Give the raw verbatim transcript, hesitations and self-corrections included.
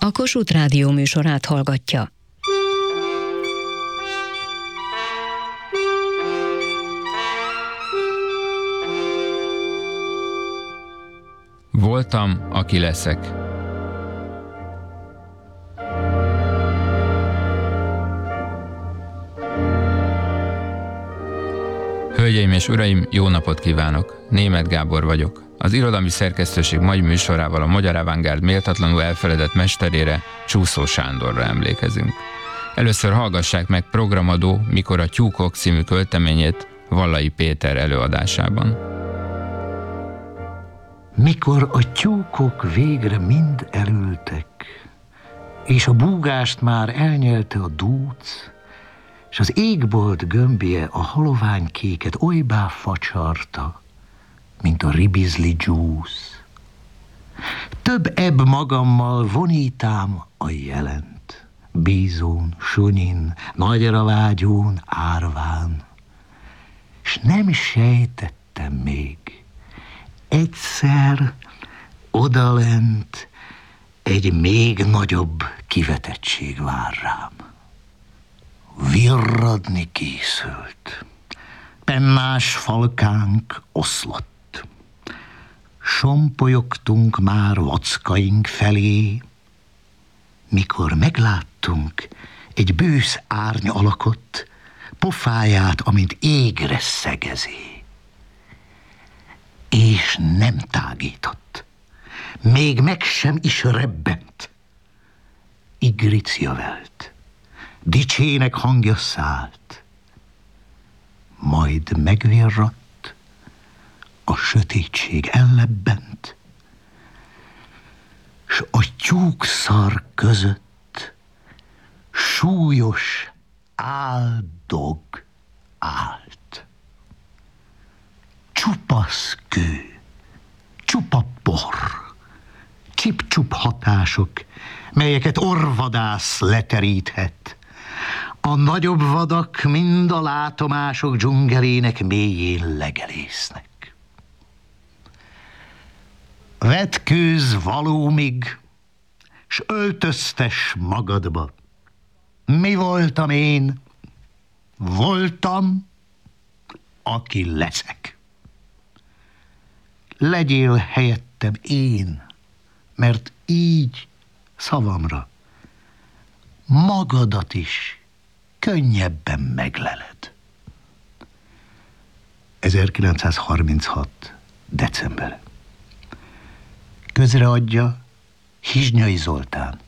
a Kossuth Rádió műsorát hallgatja. Voltam, aki leszek. Hölgyeim és uraim, jó napot kívánok! Németh Gábor vagyok. Az Irodalmi Szerkesztőség mai műsorával a magyar avantgárd méltatlanul elfeledett mesterére, Csúszó Sándorra emlékezünk. Először hallgassák meg programadó Mikor a tyúkok című költeményét Vallai Péter előadásában. Mikor a tyúkok végre mind elültek, és a búgást már elnyelte a dúc, és az égbolt gömbje a haloványkéket olybá facsarta, mint a ribizli dzsúsz. Több ebb magammal vonítám a jelent, bízón, sunyin, nagyra vágyón, árván, s nem sejtettem még, egyszer odalent egy még nagyobb kivetettség vár rám. Virradni készült, pennás falkánk oszlott, sompolyogtunk már vackaink felé, mikor megláttunk egy bősz árny alakot, pofáját, amint égre szegezi. És nem tágított, még meg sem is rebbent. Igric jövelt, dicsének hangja szállt, majd megvirradt, a sötétség ellebbent, s a tyúkszar között súlyos áldog állt. Csupasz kő, csupa por, csip-csup hatások, melyeket orvadász leteríthet. A nagyobb vadak mind a látomások dzsungelének mélyén legelésznek. Vetkőz valómig, s öltöztes magadba. Mi voltam én? Voltam, aki leszek. Legyél helyettem én, mert így szavamra magadat is könnyebben megleled. ezerkilencszázharminchat. december. Közreadja Hizsnyai Zoltán.